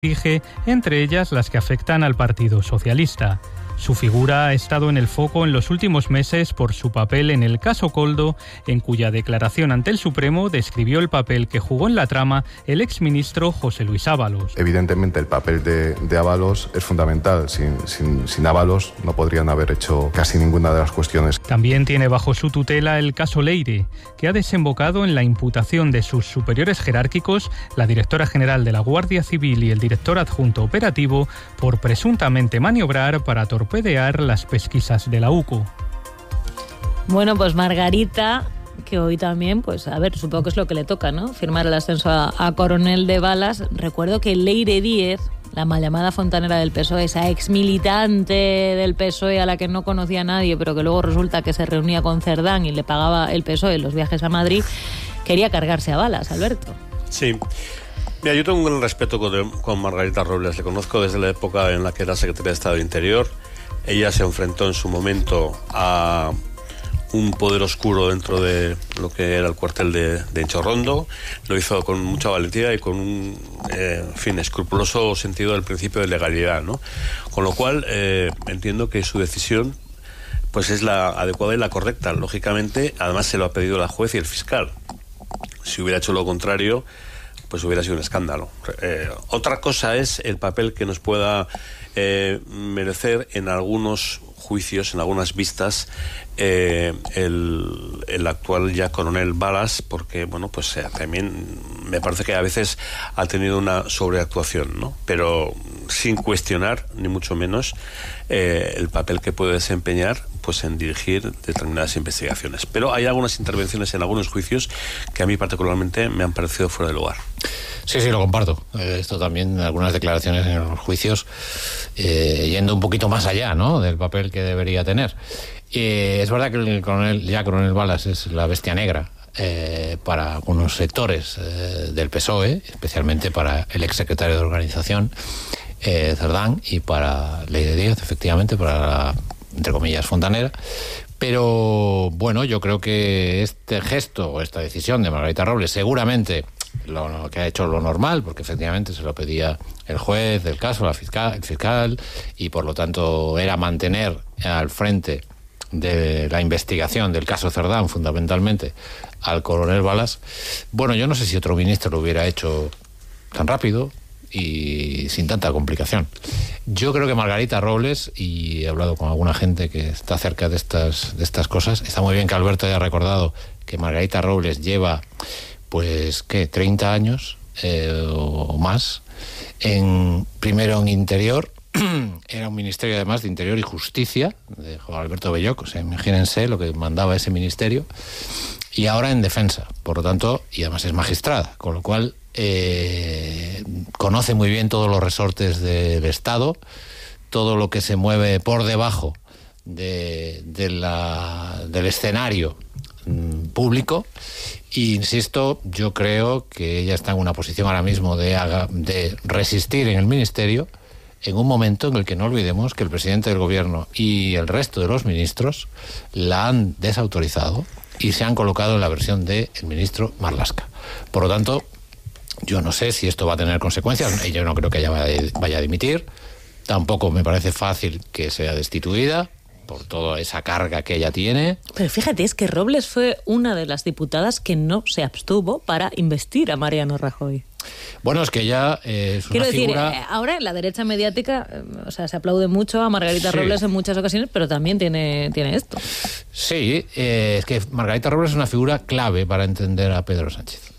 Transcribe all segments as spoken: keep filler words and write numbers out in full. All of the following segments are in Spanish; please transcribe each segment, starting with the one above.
dirige, entre ellas las que afectan al Partido Socialista. Su figura ha estado en el foco en los últimos meses por su papel en el caso Koldo, en cuya declaración ante el Supremo describió el papel que jugó en la trama el exministro José Luis Ábalos. Evidentemente el papel de, de Ábalos es fundamental. Sin, sin, sin Ábalos no podrían haber hecho casi ninguna de las cuestiones. También tiene bajo su tutela el caso Leire, que ha desembocado en la imputación de sus superiores jerárquicos, la directora general de la Guardia Civil y el director adjunto operativo, por presuntamente maniobrar para torpedear las pesquisas de la U C O. Bueno, pues Margarita, que hoy también, pues a ver, supongo que es lo que le toca, ¿no? Firmar el ascenso a, a coronel de balas. Recuerdo que Leire Díez, la mal llamada fontanera del P S O E, esa ex militante del P S O E a la que no conocía a nadie, pero que luego resulta que se reunía con Cerdán y le pagaba el P S O E los viajes a Madrid, quería cargarse a balas, Alberto. Sí. Mira, yo tengo un gran respeto con, con Margarita Robles. Le conozco desde la época en la que era secretaria de Estado de Interior. Ella se enfrentó en su momento a un poder oscuro dentro de lo que era el cuartel de, de Inchorrondo. Lo hizo con mucha valentía y con un eh, en fin, escrupuloso sentido del principio de legalidad, ¿no? Con lo cual eh, entiendo que su decisión pues es la adecuada y la correcta. Lógicamente, además se lo ha pedido la juez y el fiscal. Si hubiera hecho lo contrario, pues hubiera sido un escándalo. Eh, otra cosa es el papel que nos pueda eh, merecer en algunos juicios, en algunas vistas, eh, el, el actual ya coronel Balas, porque, bueno, pues eh, también me parece que a veces ha tenido una sobreactuación, ¿no? Pero sin cuestionar, ni mucho menos, eh, el papel que puede desempeñar pues en dirigir determinadas investigaciones. Pero hay algunas intervenciones en algunos juicios que a mí particularmente me han parecido fuera de lugar. Sí, sí, lo comparto. Eh, esto también, algunas declaraciones en los juicios, eh, yendo un poquito más allá, ¿no?, del papel que debería tener. Eh, es verdad que el coronel, ya coronel Balas es la bestia negra eh, para algunos sectores eh, del P S O E, especialmente para el exsecretario de Organización, eh, Cerdán, y para Leire Díez, efectivamente, para la, entre comillas, fontanera. Pero bueno, yo creo que este gesto o esta decisión de Margarita Robles, seguramente lo que ha hecho lo normal, porque efectivamente se lo pedía el juez del caso, la fiscal, el fiscal, y por lo tanto era mantener al frente de la investigación del caso Cerdán, fundamentalmente, al coronel Balas. Bueno, yo no sé si otro ministro lo hubiera hecho tan rápido y sin tanta complicación. Yo creo que Margarita Robles, y he hablado con alguna gente que está cerca de estas, de estas cosas, está muy bien que Alberto haya recordado que Margarita Robles lleva, pues, ¿qué?, treinta años eh, o más, en, primero en Interior, era un ministerio además de Interior y Justicia, de Juan Alberto Belloc, o sea, imagínense lo que mandaba ese ministerio, y ahora en Defensa, por lo tanto, y además es magistrada, con lo cual eh, conoce muy bien todos los resortes del Estado, todo lo que se mueve por debajo de, de la, del escenario mm, público. Y insisto, yo creo que ella está en una posición ahora mismo de, haga, de resistir en el ministerio, en un momento en el que no olvidemos que el presidente del gobierno y el resto de los ministros la han desautorizado y se han colocado en la versión del ministro Marlaska. Por lo tanto, yo no sé si esto va a tener consecuencias. Yo no creo que ella vaya a dimitir. Tampoco me parece fácil que sea destituida por toda esa carga que ella tiene. Pero fíjate, es que Robles fue una de las diputadas que no se abstuvo para investir a Mariano Rajoy. Bueno, es que ella eh, es Quiero una decir, figura... eh, ahora en la derecha mediática, eh, o sea, se aplaude mucho a Margarita sí. Robles en muchas ocasiones, pero también tiene, tiene esto. Sí, eh, es que Margarita Robles es una figura clave para entender a Pedro Sánchez.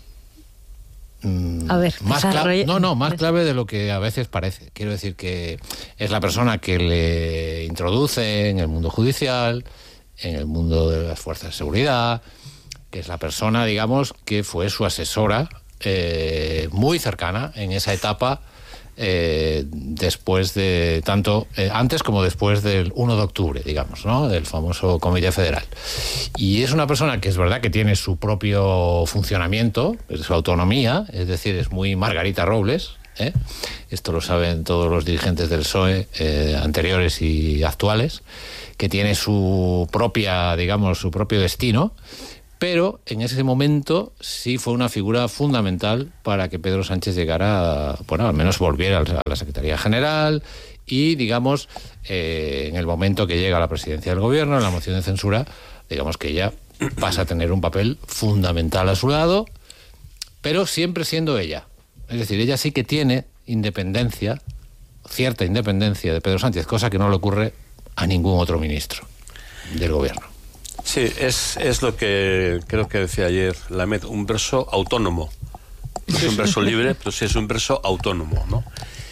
Mm, a ver, más clave, no, no, más clave de lo que a veces parece. Quiero decir que es la persona que le introduce en el mundo judicial, en el mundo de las fuerzas de seguridad, que es la persona, digamos, que fue su asesora eh, muy cercana en esa etapa eh, después de, tanto eh, antes como después del uno de octubre, digamos, ¿no?, del famoso Comité Federal. Y es una persona que es verdad que tiene su propio funcionamiento, su autonomía, es decir, es muy Margarita Robles, ¿eh? Esto lo saben todos los dirigentes del P S O E eh, anteriores y actuales, que tiene su propia, digamos, su propio destino, pero en ese momento sí fue una figura fundamental para que Pedro Sánchez llegara, bueno, al menos volviera a la Secretaría General y, digamos, eh, en el momento que llega a la presidencia del gobierno, en la moción de censura, digamos que ella pasa a tener un papel fundamental a su lado, pero siempre siendo ella. Es decir, ella sí que tiene independencia, cierta independencia de Pedro Sánchez, cosa que no le ocurre a ningún otro ministro del gobierno. Sí, es, es lo que creo que decía ayer Lamet, un verso autónomo. No es un verso libre, pero sí es un verso autónomo, ¿no?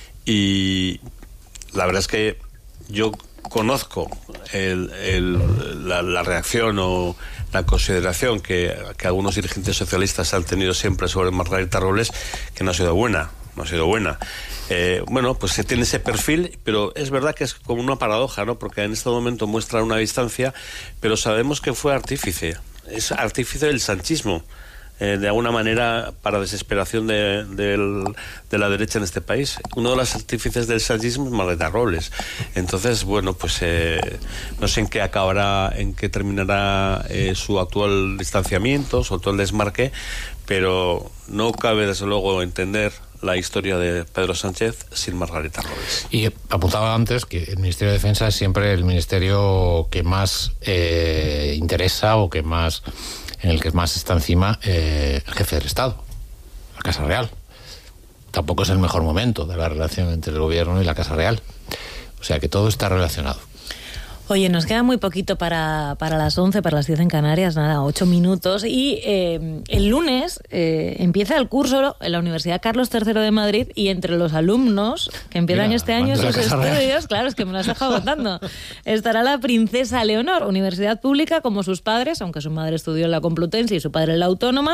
Y la verdad es que yo conozco el, el, la, la reacción o la consideración que, que algunos dirigentes socialistas han tenido siempre sobre Margarita Robles, que no ha sido buena, no ha sido buena. Eh, bueno, pues se tiene ese perfil, pero es verdad que es como una paradoja, ¿no? Porque en este momento muestra una distancia, pero sabemos que fue artífice, es artífice del sanchismo, eh, de alguna manera para desesperación de, de, de la derecha en este país. Uno de los artífices del sanchismo es Margarita Robles. Entonces, bueno, pues eh, no sé en qué acabará, en qué terminará eh, su actual distanciamiento, su actual desmarque, pero no cabe desde luego entender la historia de Pedro Sánchez sin Margarita Robles. Y apuntaba antes que el Ministerio de Defensa es siempre el ministerio que más eh, interesa o que más en el que más está encima eh, el jefe del Estado, la Casa Real. Tampoco es el mejor momento de la relación entre el gobierno y la Casa Real. O sea que todo está relacionado. Oye, nos queda muy poquito para, para las once, para las diez en Canarias, nada, ocho minutos. Y eh, el lunes eh, empieza el curso en la Universidad Carlos tercero de Madrid y entre los alumnos que empiezan Mira, este año sus estudios, claro, es que me lo has dejado votando, estará la princesa Leonor, universidad pública como sus padres, aunque su madre estudió en la Complutense y su padre en la Autónoma.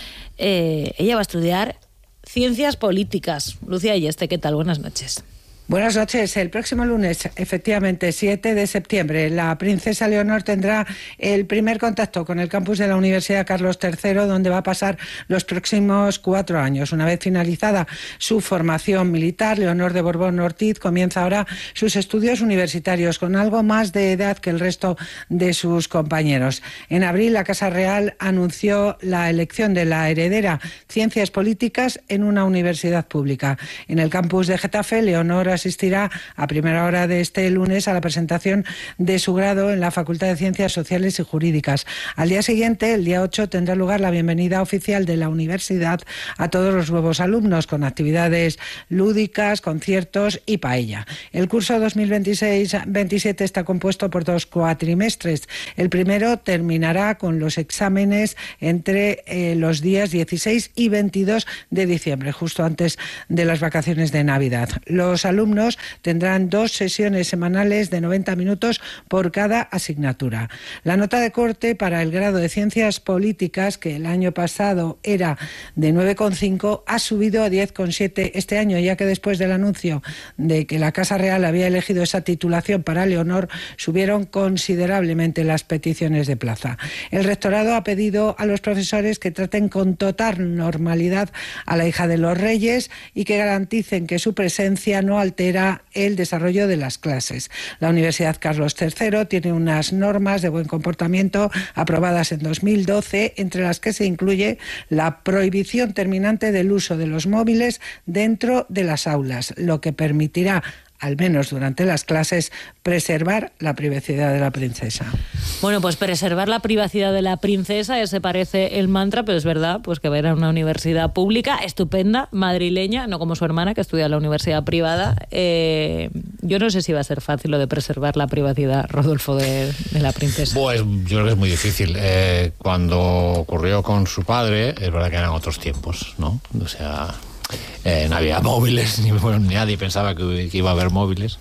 Eh, ella va a estudiar ciencias políticas. Lucía Ayeste, ¿qué tal? Buenas noches. Buenas noches. El próximo lunes, efectivamente, siete de septiembre, la princesa Leonor tendrá el primer contacto con el campus de la Universidad Carlos tercero, donde va a pasar los próximos cuatro años. Una vez finalizada su formación militar, Leonor de Borbón Ortiz comienza ahora sus estudios universitarios con algo más de edad que el resto de sus compañeros. En abril, la Casa Real anunció la elección de la heredera Ciencias Políticas en una universidad pública. En el campus de Getafe, Leonor asistirá a primera hora de este lunes a la presentación de su grado en la Facultad de Ciencias Sociales y Jurídicas. Al día siguiente, el día ocho, tendrá lugar la bienvenida oficial de la universidad a todos los nuevos alumnos, con actividades lúdicas, conciertos y paella. El curso dos mil veintiséis veintisiete está compuesto por dos cuatrimestres. El primero terminará con los exámenes entre eh, los días dieciséis y veintidós de diciembre, justo antes de las vacaciones de Navidad. Los alumnos tendrán dos sesiones semanales de noventa minutos por cada asignatura. La nota de corte para el grado de Ciencias Políticas, que el año pasado era de nueve coma cinco, ha subido a diez coma siete este año, ya que después del anuncio de que la Casa Real había elegido esa titulación para Leonor, subieron considerablemente las peticiones de plaza. El rectorado ha pedido a los profesores que traten con total normalidad a la hija de los reyes y que garanticen que su presencia no altera el desarrollo de las clases. La Universidad Carlos tercero tiene unas normas de buen comportamiento aprobadas en dos mil doce, entre las que se incluye la prohibición terminante del uso de los móviles dentro de las aulas, lo que permitirá, al menos durante las clases, preservar la privacidad de la princesa. Bueno, pues preservar la privacidad de la princesa, ese parece el mantra, pero es verdad pues que va a ir a una universidad pública estupenda, madrileña, no como su hermana que estudia en la universidad privada. Eh, yo no sé si va a ser fácil lo de preservar la privacidad, Rodolfo, de, de la princesa. Pues yo creo que es muy difícil. Eh, cuando ocurrió con su padre, es verdad que eran otros tiempos, ¿no? O sea... Eh, no había móviles, ni bueno, nadie pensaba que, que iba a haber móviles,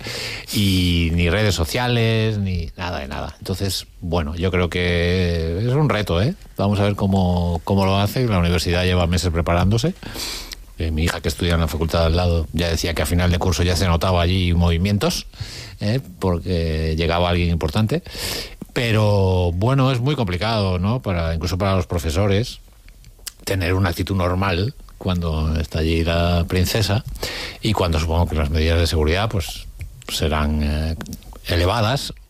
y ni redes sociales, ni nada de nada. Entonces, bueno, yo creo que es un reto, ¿eh? Vamos a ver cómo, cómo lo hace. La universidad lleva meses preparándose. Eh, mi hija, que estudia en la facultad de al lado, ya decía que a final de curso ya se notaba allí movimientos, ¿eh? Porque llegaba alguien importante. Pero bueno, es muy complicado, ¿no? Para, incluso para los profesores, tener una actitud normal cuando está allí la princesa, y cuando supongo que las medidas de seguridad pues serán eh, elevadas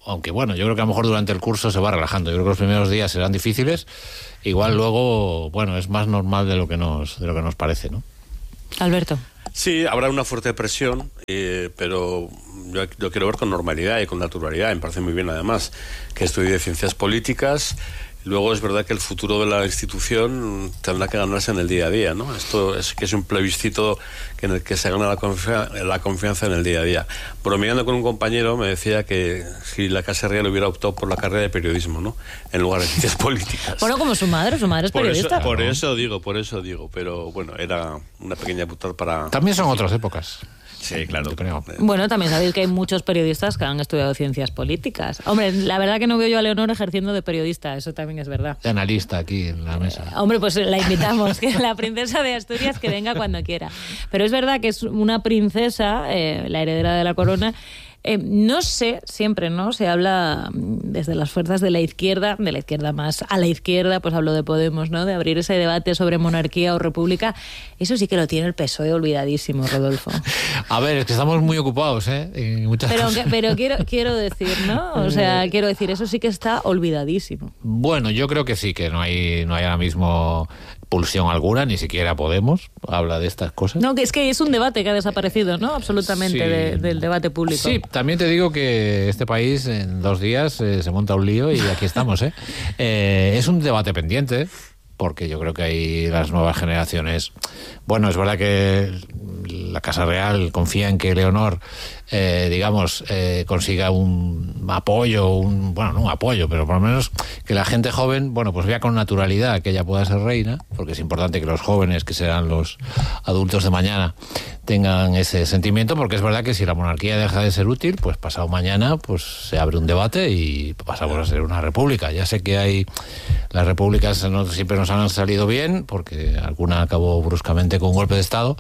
aunque bueno, yo creo que a lo mejor durante el curso se va relajando. Yo creo que los primeros días serán difíciles, igual luego, bueno, es más normal de lo que nos, de lo que nos parece, ¿no? Alberto. Sí, habrá una fuerte presión, eh, pero yo lo quiero ver con normalidad y con naturalidad. Me parece muy bien, además, que estudie ciencias políticas. Luego es verdad que el futuro de la institución tendrá que ganarse en el día a día, ¿no? Esto es que es un plebiscito en el que se gana la, confia- la confianza en el día a día. Bromeando con un compañero me decía que si la Casa Real hubiera optado por la carrera de periodismo, ¿no? En lugar de ciencias políticas. Bueno, como su madre, su madre es por periodista. Eso, por eso digo, por eso digo, pero bueno, era una pequeña putada para... También son otras épocas. Sí, claro. Yo creo. Bueno, también sabéis que hay muchos periodistas que han estudiado ciencias políticas. Hombre, la verdad que no veo yo a Leonor ejerciendo de periodista, eso también es verdad. De analista aquí en la mesa. Eh, hombre, pues la invitamos, que la princesa de Asturias que venga cuando quiera. Pero es verdad que es una princesa, eh, la heredera de la corona. Eh, no sé, siempre, ¿no? Se habla desde las fuerzas de la izquierda, de la izquierda más a la izquierda, pues hablo de Podemos, ¿no? De abrir ese debate sobre monarquía o república. Eso sí que lo tiene el P S O E olvidadísimo, Rodolfo. A ver, es que estamos muy ocupados, ¿eh? En muchas pero cosas. pero quiero, quiero decir, ¿no? O sea, quiero decir, eso sí que está olvidadísimo. Bueno, yo creo que sí, que no hay, no hay ahora mismo pulsión alguna, ni siquiera Podemos habla de estas cosas. No, que es que es un debate que ha desaparecido, ¿no? Absolutamente, Sí. de, del debate público. Sí, también te digo que este país en dos días eh, se monta un lío y aquí estamos, ¿eh? eh es un debate pendiente, porque yo creo que hay las nuevas generaciones. Bueno, es verdad que la Casa Real confía en que Leonor, eh, digamos, eh, consiga un apoyo, un bueno, no un apoyo, pero por lo menos que la gente joven, bueno, pues vea con naturalidad que ella pueda ser reina, porque es importante que los jóvenes, que serán los adultos de mañana, tengan ese sentimiento, porque es verdad que si la monarquía deja de ser útil, pues pasado mañana pues se abre un debate y pasamos a ser una república. Ya sé que hay las repúblicas no siempre nos han salido bien, porque alguna acabó bruscamente con un golpe de Estado,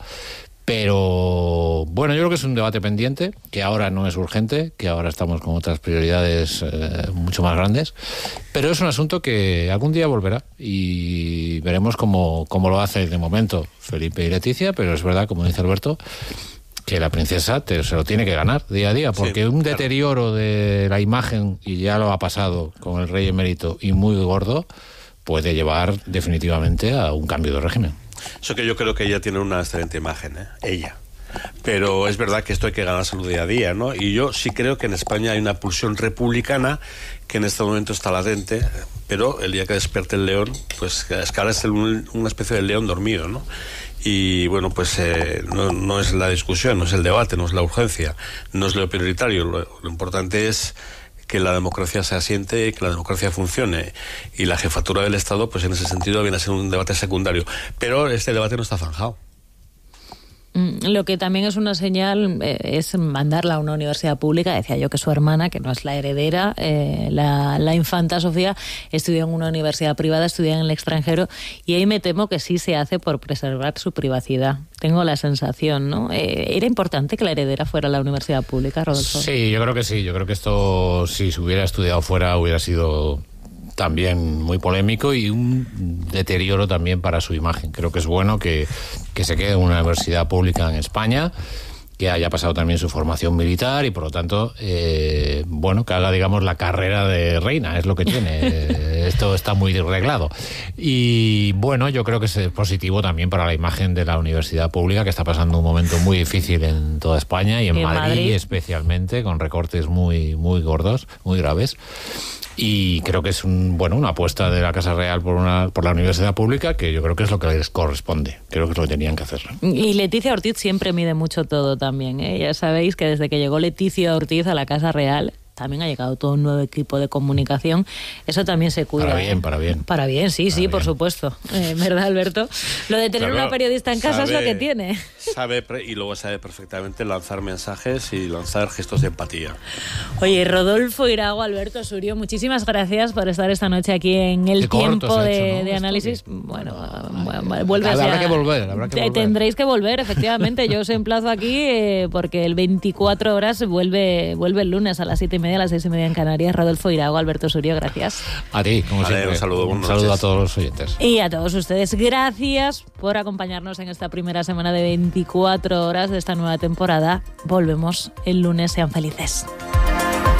pero bueno, yo creo que es un debate pendiente, que ahora no es urgente, que ahora estamos con otras prioridades eh, mucho más grandes, pero es un asunto que algún día volverá y veremos cómo, cómo lo hace de momento Felipe y Leticia, pero es verdad, como dice Alberto, que la princesa te, se lo tiene que ganar día a día, porque sí, un claro. deterioro de la imagen, y ya lo ha pasado con el rey emérito, y muy gordo, puede llevar definitivamente a un cambio de régimen. Eso que yo creo que ella tiene una excelente imagen, ¿eh? Ella. Pero es verdad que esto hay que ganárselo día a día, ¿no? Y yo sí creo que en España hay una pulsión republicana que en este momento está latente, pero el día que despierte el león, pues es que ahora es el, una especie de león dormido, ¿no? Y bueno, pues eh, no, no es la discusión, no es el debate, no es la urgencia, no es lo prioritario. Lo, lo importante es que la democracia se asiente y que la democracia funcione. Y la jefatura del Estado, pues en ese sentido viene a ser un debate secundario. Pero este debate no está zanjado. Lo que también es una señal eh, es mandarla a una universidad pública. Decía yo que su hermana, que no es la heredera, eh, la, la infanta Sofía, estudió en una universidad privada, estudió en el extranjero, y ahí me temo que sí se hace por preservar su privacidad. Tengo la sensación, ¿no? Eh, ¿Era importante que la heredera fuera a la universidad pública, Rodolfo? Sí, yo creo que sí. Yo creo que esto, si se hubiera estudiado fuera, hubiera sido también muy polémico y un deterioro también para su imagen. Creo que es bueno que, que se quede en una universidad pública en España, que haya pasado también su formación militar y por lo tanto, eh, bueno, que haga, digamos, la carrera de reina, es lo que tiene. Esto está muy arreglado. Y bueno, yo creo que es positivo también para la imagen de la universidad pública, que está pasando un momento muy difícil en toda España y en, ¿Y en Madrid, Madrid especialmente, con recortes muy, muy gordos, muy graves. Y creo que es un bueno una apuesta de la Casa Real por una por la universidad pública, que yo creo que es lo que les corresponde. Creo que es lo que tenían que hacer. Y Leticia Ortiz siempre mide mucho todo también, ¿eh? Ya sabéis que desde que llegó Leticia Ortiz a la Casa Real también ha llegado todo un nuevo equipo de comunicación. Eso también se cuida. Para bien, ¿eh? para bien. Para bien, sí, para sí, bien. Por supuesto. Eh, ¿Verdad, Alberto? Lo de tener claro, una periodista en casa sabe, es lo que tiene. Sabe, y luego sabe perfectamente lanzar mensajes y lanzar gestos de empatía. Oye, Rodolfo Irago, Alberto Surio, muchísimas gracias por estar esta noche aquí en El Qué Tiempo de, hecho, ¿no? de Análisis. Bueno, bueno, vuelve habrá, a habrá que volver, habrá que volver. Tendréis que volver, efectivamente. Yo os emplazo aquí eh, porque el veinticuatro horas vuelve, vuelve el lunes a las siete y media, a las seis y media en Canarias. Rodolfo Irago, Alberto Surio, gracias. A ti, como vale, siempre. Un saludo, un saludo a todos los oyentes. Y a todos ustedes, gracias por acompañarnos en esta primera semana de veinticuatro horas de esta nueva temporada. Volvemos el lunes, sean felices.